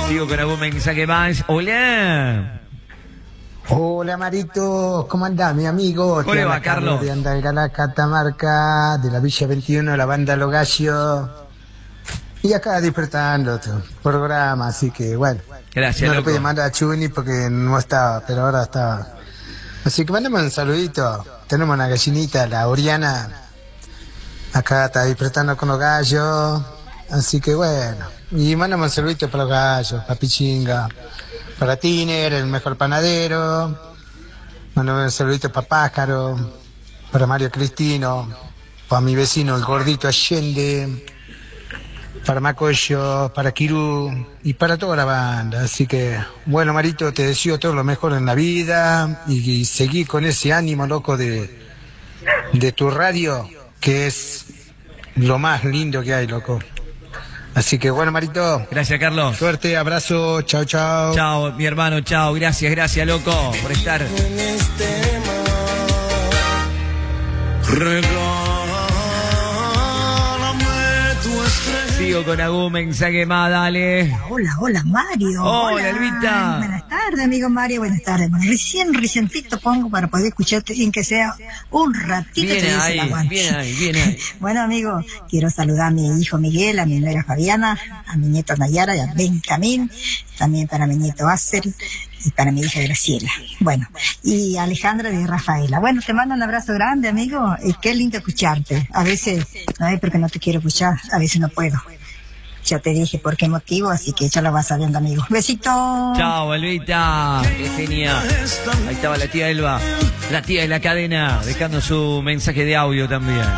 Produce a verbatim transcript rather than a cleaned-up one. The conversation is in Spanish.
Sigo con algún mensaje más. Hola. Hola Marito, ¿cómo andás, mi amigo? ¿Cómo le va, Carlos? De Andalgalá, Catamarca, de la Villa veintiuno, la banda Los Gallos. Y acá disfrutando tu programa, así que bueno. Gracias, no loco. le pude mandar a Chuni porque no estaba, pero ahora estaba. Así que mandame un saludito. Tenemos una gallinita, la Oriana. Acá está disfrutando con los gallos. Así que bueno. Y mandame un saludito para los gallos, para Pichinga, para Tiner, el mejor panadero. Mandame un saludito para Pájaro, para Mario Cristino, para mi vecino, el gordito Allende, para Macoyo, para Kirú y para toda la banda. Así que, bueno, Marito, te deseo todo lo mejor en la vida y, y seguí con ese ánimo, loco, de, de tu radio, que es lo más lindo que hay, loco. Así que, bueno, Marito. Gracias, Carlos. Suerte, abrazo, chao, chao. Chao, mi hermano, chao. Gracias, gracias, loco, por estar. Sigo con algún mensaje más, dale. Hola, hola, Mario. Hola, Elvita. Buenas tardes, amigo Mario, buenas tardes. Bueno, recién, recientito pongo para poder escucharte sin que sea un ratito. Viene te ahí, viene ahí, viene ahí. Bueno, amigo, quiero saludar a mi hijo Miguel, a mi nuera Fabiana, a mi nieto Nayara y a Benjamín, también para mi nieto Acer y para mi hija Graciela. Bueno, y Alejandra de Rafaela. Bueno, te mando un abrazo grande, amigo, y qué lindo escucharte. A veces, no es porque no te quiero escuchar, a veces no puedo. Ya te dije por qué motivo, así que ya lo vas sabiendo, amigo. Besito. Chao, Elvita. Qué genial. Ahí estaba la tía Elba, la tía de la cadena, dejando su mensaje de audio también.